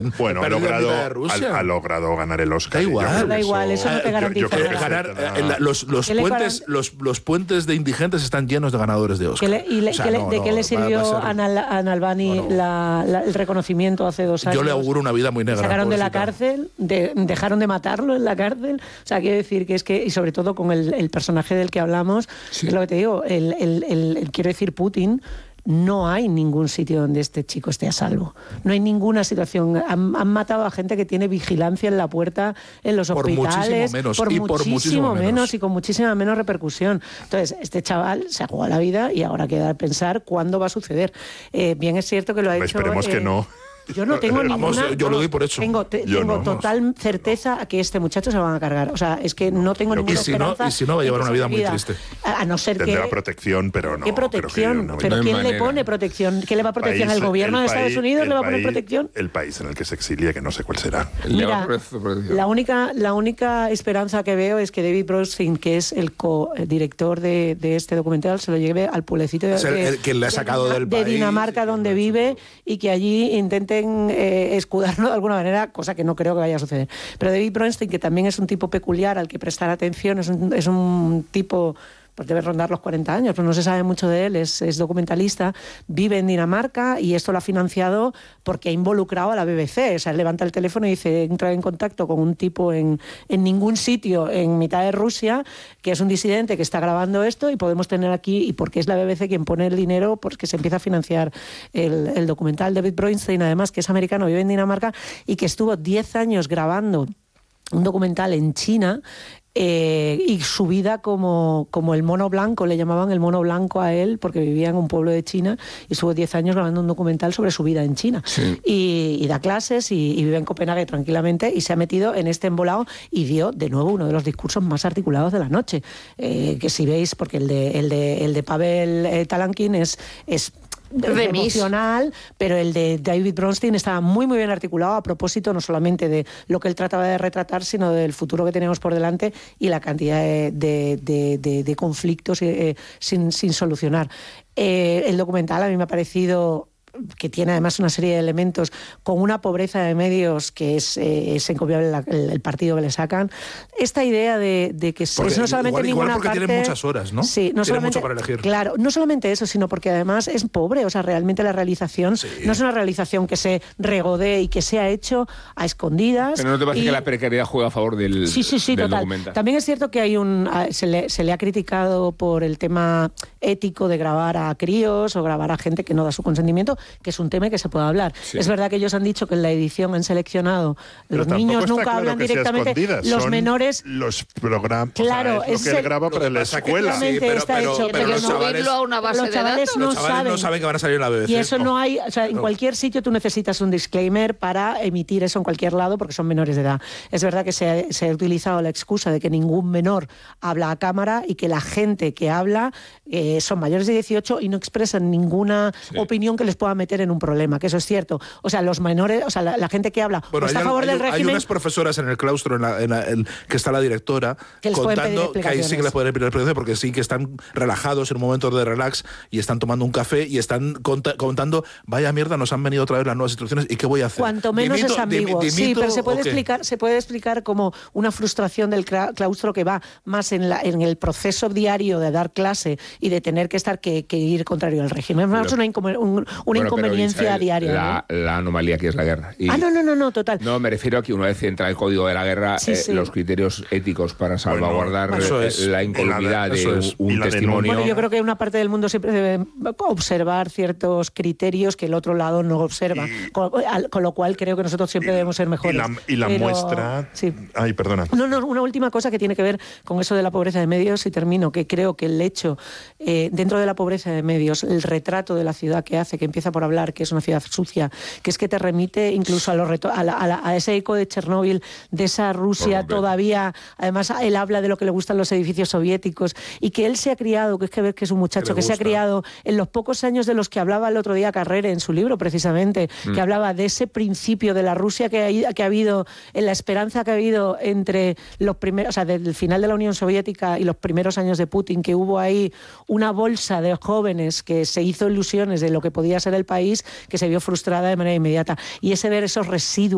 Bueno, ha logrado ganar el Oscar. Da igual, eso no te garantiza nada. Los puentes de indigentes están llenos de ganadores de Oscar. ¿De qué le sirvió a Nalbani el reconocimiento hace 2 años? Yo le auguro una vida muy negra. Sacaron de la cárcel, dejaron de matarlo en la cárcel. O sea, quiero decir que es que, y sobre todo con el personaje del que hablamos, es lo que te digo, quiero decir, Putin. No hay ningún sitio donde este chico esté a salvo. No hay ninguna situación. Han matado a gente que tiene vigilancia en la puerta, en los hospitales. Por muchísimo menos y con muchísima menos repercusión. Entonces, este chaval se ha jugado la vida y ahora queda pensar cuándo va a suceder. Bien es cierto que lo ha hecho... Esperemos que no. Yo no tengo ninguna... Yo lo doy por hecho. Tengo total certeza a que este muchacho se lo van a cargar. O sea, es que no tengo ninguna esperanza. Y si no, va a llevar una vida muy triste. A no ser Tendrá protección, pero no. ¿Qué protección? ¿Pero quién le pone protección? ¿Qué le va a protección? ¿El gobierno de Estados Unidos le va a poner protección? El país en el que se exilia, que no sé cuál será. Mira, la única esperanza que veo es que David Bronstein, que es el co-director de este documental, se lo lleve al pueblecito que le ha sacado del país, de Dinamarca, donde vive, y que allí intenten escudarlo de alguna manera, cosa que no creo que vaya a suceder. Pero David Bronstein, que también es un tipo peculiar al que prestar atención, es un tipo... pues debe rondar los 40 años, pero no se sabe mucho de él, es documentalista, vive en Dinamarca y esto lo ha financiado porque ha involucrado a la BBC. O sea, él levanta el teléfono y dice, entra en contacto con un tipo en ningún sitio en mitad de Rusia, que es un disidente que está grabando esto y podemos tener aquí, y porque es la BBC quien pone el dinero, porque se empieza a financiar el documental. David Bronstein, además, que es americano, vive en Dinamarca y que estuvo 10 años grabando un documental en China. Y su vida como el mono blanco, le llamaban el mono blanco a él porque vivía en un pueblo de China y estuvo 10 años grabando un documental sobre su vida en China. Sí. Y da clases y vive en Copenhague tranquilamente y se ha metido en este embolado y dio de nuevo uno de los discursos más articulados de la noche, que si veis, porque el de Pavel Talankin es emocional, pero el de David Bronstein estaba muy muy bien articulado a propósito no solamente de lo que él trataba de retratar, sino del futuro que tenemos por delante y la cantidad de conflictos sin solucionar. El documental a mí me ha parecido que tiene además una serie de elementos con una pobreza de medios que es encomiable el partido que le sacan. Esta idea de que porque, es no solamente ninguna porque parte... tiene muchas horas, ¿no? Sí, no tiene solamente, mucho para elegir. Claro, no solamente eso, sino porque además es pobre. O sea, realmente la realización no es una realización que se regodee y que se ha hecho a escondidas. Pero ¿no te parece que la precariedad juega a favor del total. documental? También es cierto que hay se le ha criticado por el tema ético de grabar a críos o grabar a gente que no da su consentimiento, que es un tema que se puede hablar. Sí. Es verdad que ellos han dicho que en la edición han seleccionado, pero los niños nunca hablan directamente, los menores... Los programas, claro, es lo que él graba para la escuela. Sí, pero los chavales, a una base los chavales de datos. no saben que van a salir en la BBC. Y eso no hay, o sea, en cualquier sitio tú necesitas un disclaimer para emitir eso en cualquier lado porque son menores de edad. Es verdad que se ha utilizado la excusa de que ningún menor habla a cámara y que la gente que habla son mayores de 18 y no expresan ninguna opinión que les pueda meter en un problema, que eso es cierto. O sea, los menores, o sea, la gente que habla está a favor del régimen... Hay unas profesoras en el claustro que está la directora contando que ahí sí que les pueden pedir explicaciones porque sí que están relajados en un momento de relax y están tomando un café y están contando, vaya mierda, nos han venido otra vez las nuevas instrucciones y qué voy a hacer. Cuanto menos es ambiguo. Sí, pero se puede explicar como una frustración del claustro que va más en el proceso diario de dar clase y de tener que ir contrario al régimen. Es una inconveniencia diaria. La anomalía que es la guerra. No, total. No, me refiero a que una vez entra el código de la guerra, los criterios éticos para salvaguardar la incolumidad de un testimonio. Bueno, yo creo que una parte del mundo siempre debe observar ciertos criterios que el otro lado no observa. Con lo cual creo que nosotros siempre debemos ser mejores. Y la muestra... Sí. Ay, perdona. No, una última cosa que tiene que ver con eso de la pobreza de medios, y termino, que creo que el hecho, dentro de la pobreza de medios, el retrato de la ciudad que hace, que empieza por hablar que es una ciudad sucia, que es que te remite incluso a ese eco de Chernóbil, de esa Rusia todavía. Además, él habla de lo que le gustan los edificios soviéticos y que él se ha criado, que es que ves que es un muchacho que se ha criado en los pocos años de los que hablaba el otro día Carrere en su libro, precisamente, que hablaba de ese principio de la Rusia que ha habido, en la esperanza que ha habido entre los primeros, o sea, del final de la Unión Soviética y los primeros años de Putin, que hubo ahí una bolsa de jóvenes que se hizo ilusiones de lo que podía ser el país, que se vio frustrada de manera inmediata. Y ese ver esos residuos